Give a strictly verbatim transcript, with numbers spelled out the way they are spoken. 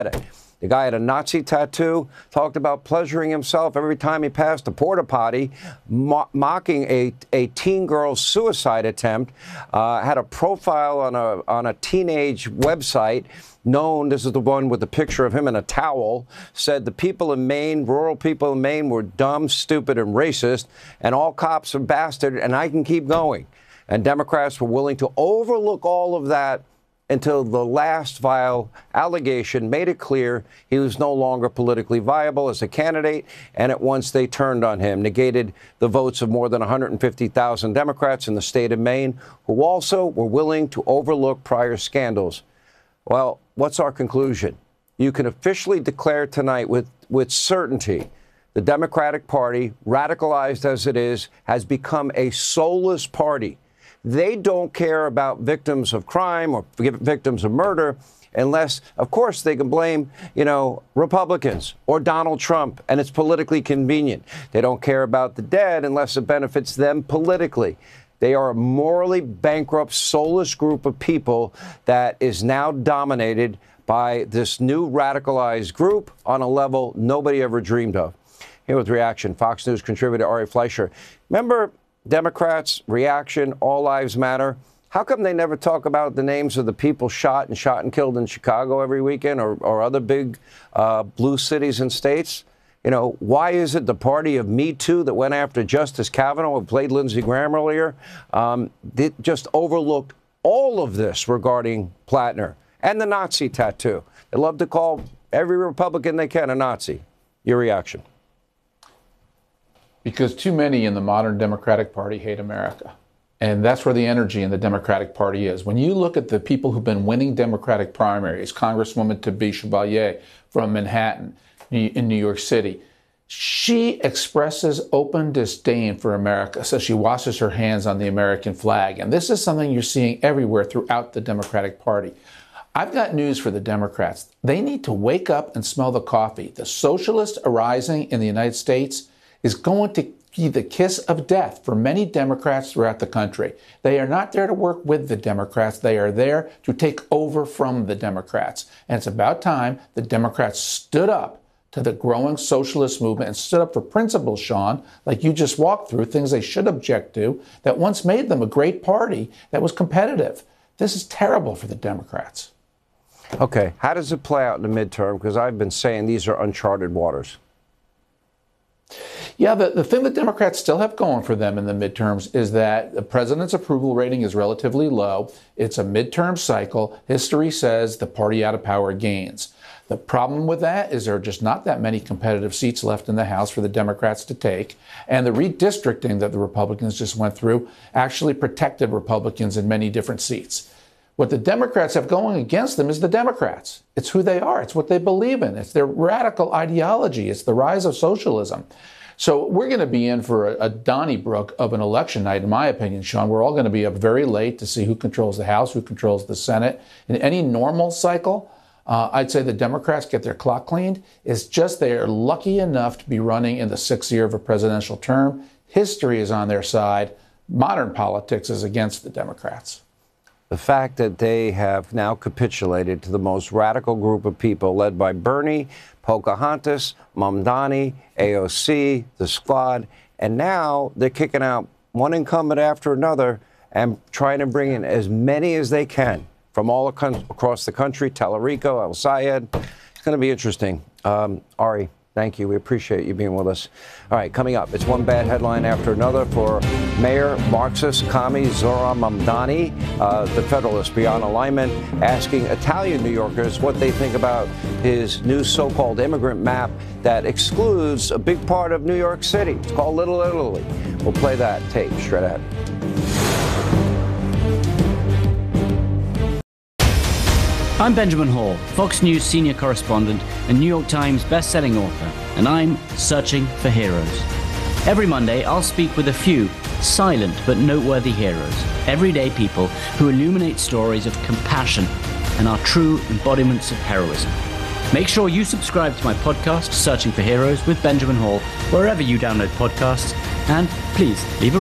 The guy had a Nazi tattoo, talked about pleasuring himself every time he passed a porta potty, mo mocking a, a teen girl's suicide attempt, uh, had a profile on a, on a teenage website known, this is the one with the picture of him in a towel, said the people in Maine, rural people in Maine were dumb, stupid, and racist, and all cops are bastard, and I can keep going. And Democrats were willing to overlook all of that until the last vile allegation made it clear he was no longer politically viable as a candidate, and at once they turned on him, negated the votes of more than one hundred fifty thousand Democrats in the state of Maine, who also were willing to overlook prior scandals. Well, what's our conclusion? You can officially declare tonight with, with certainty the Democratic Party, radicalized as it is, has become a soulless party. They don't care about victims of crime or victims of murder unless, of course, they can blame, you know, Republicans or Donald Trump, and it's politically convenient. They don't care about the dead unless it benefits them politically. They are a morally bankrupt, soulless group of people that is now dominated by this new radicalized group on a level nobody ever dreamed of. Here with reaction, Fox News contributor Ari Fleischer. Remember Democrats' reaction, all lives matter? How come they never talk about the names of the people shot and shot and killed in Chicago every weekend or, or other big uh, blue cities and states? You know, why is it the party of Me Too that went after Justice Kavanaugh, who played Lindsey Graham earlier, um, did just overlooked all of this regarding Plattner and the Nazi tattoo? They love to call every Republican they can a Nazi. Your reaction? Because too many in the modern Democratic Party hate America. And that's where the energy in the Democratic Party is. When you look at the people who've been winning Democratic primaries, Congresswoman Tabi Chevalier from Manhattan in New York City, she expresses open disdain for America, so she washes her hands on the American flag. And this is something you're seeing everywhere throughout the Democratic Party. I've got news for the Democrats. They need to wake up and smell the coffee. The socialist arising in the United States is going to be the kiss of death for many Democrats throughout the country. They are not there to work with the Democrats. They are there to take over from the Democrats. And it's about time the Democrats stood up to the growing socialist movement and stood up for principles, Sean, like you just walked through, things they should object to, that once made them a great party that was competitive. This is terrible for the Democrats. Okay, how does it play out in the midterm? Because I've been saying these are uncharted waters. Yeah, the, the thing that Democrats still have going for them in the midterms is that the president's approval rating is relatively low. It's a midterm cycle. History says the party out of power gains. The problem with that is there are just not that many competitive seats left in the House for the Democrats to take. And the redistricting that the Republicans just went through actually protected Republicans in many different seats. What the Democrats have going against them is the Democrats. It's who they are. It's what they believe in. It's their radical ideology. It's the rise of socialism. So we're going to be in for a, a Donnybrook of an election night, in my opinion, Sean. We're all going to be up very late to see who controls the House, who controls the Senate. In any normal cycle, uh, I'd say the Democrats get their clock cleaned. It's just they are lucky enough to be running in the sixth year of a presidential term. History is on their side. Modern politics is against the Democrats. The fact that they have now capitulated to the most radical group of people led by Bernie, Pocahontas, Mamdani, A O C, the Squad, and now they're kicking out one incumbent after another and trying to bring in as many as they can from all across the country, Tallarico, El Sayed. It's going to be interesting. Um, Ari, thank you. We appreciate you being with us. All right, coming up, it's one bad headline after another for Mayor Marxist commie Zohran Mamdani, uh, the Federalist Beyond Alignment, asking Italian New Yorkers what they think about his new so-called immigrant map that excludes a big part of New York City. It's called Little Italy. We'll play that tape straight ahead. I'm Benjamin Hall, Fox News senior correspondent and New York Times best-selling author, and I'm searching for heroes. Every Monday, I'll speak with a few silent but noteworthy heroes, everyday people who illuminate stories of compassion and are true embodiments of heroism. Make sure you subscribe to my podcast, Searching for Heroes with Benjamin Hall, wherever you download podcasts, and please leave a